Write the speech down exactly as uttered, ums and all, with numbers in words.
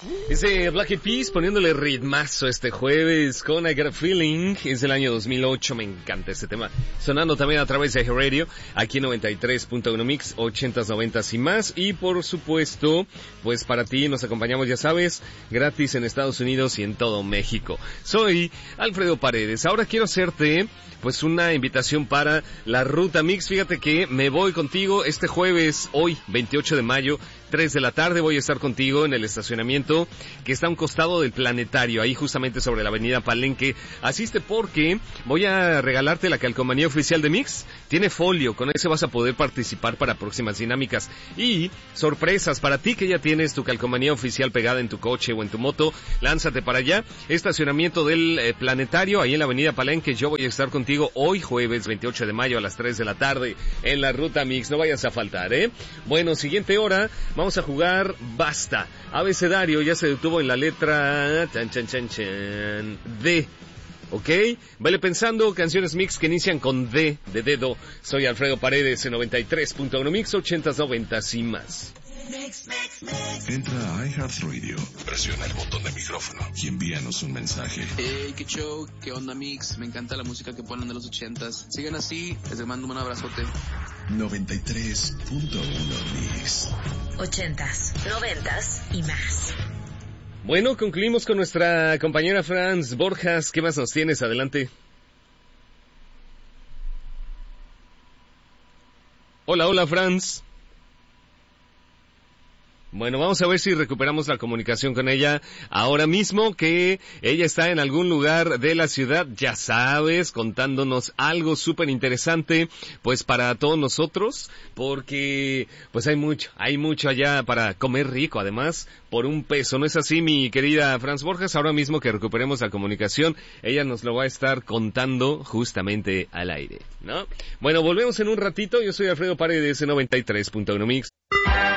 Dice Black Eyed Peas poniéndole ritmazo este jueves con I Got a Feeling. Es del año dos mil ocho, me encanta este tema. Sonando también a través de Radio, aquí en noventa y tres punto uno Mix, ochentas, noventas y más. Y por supuesto, pues para ti nos acompañamos, ya sabes, gratis en Estados Unidos y en todo México. Soy Alfredo Paredes. Ahora quiero hacerte pues una invitación para la Ruta Mix. Fíjate que me voy contigo este jueves, hoy, veintiocho de mayo, tres de la tarde, voy a estar contigo en el estacionamiento que está a un costado del Planetario, ahí justamente sobre la avenida Palenque. Asiste porque voy a regalarte la calcomanía oficial de Mix. Tiene folio, con ese vas a poder participar para próximas dinámicas. Y sorpresas para ti que ya tienes tu calcomanía oficial pegada en tu coche o en tu moto, lánzate para allá. Estacionamiento del eh, Planetario, ahí en la avenida Palenque. Yo voy a estar contigo hoy jueves veintiocho de mayo a las tres de la tarde en la Ruta Mix. No vayas a faltar, ¿eh? Bueno, siguiente hora, vamos a jugar Basta. Abecedario ya se detuvo en la letra chan, chan, chan, chan, D. ¿Ok? Vale pensando, canciones mix que inician con D, de dedo. Soy Alfredo Paredes en noventa y tres punto uno Mix, ochentas, noventas y más. Mix, mix, mix. Entra a iHeartRadio, presiona el botón de micrófono y envíanos un mensaje. Hey, qué show, qué onda Mix, me encanta la música que ponen de los ochentas. Sigan así, les mando un abrazote. noventa y tres punto uno Mix. Ochentas, noventas y más. Bueno, concluimos con nuestra compañera Franz Borjas. ¿Qué más nos tienes? Adelante. Hola, hola Franz. Bueno, vamos a ver si recuperamos la comunicación con ella ahora mismo, que ella está en algún lugar de la ciudad, ya sabes, contándonos algo súper interesante, pues para todos nosotros, porque pues hay mucho, hay mucho allá para comer rico, además, por un peso. ¿No es así, mi querida Franz Borjas? Ahora mismo que recuperemos la comunicación, ella nos lo va a estar contando justamente al aire, ¿no? Bueno, volvemos en un ratito. Yo soy Alfredo Paredes en noventa y tres punto uno Mix.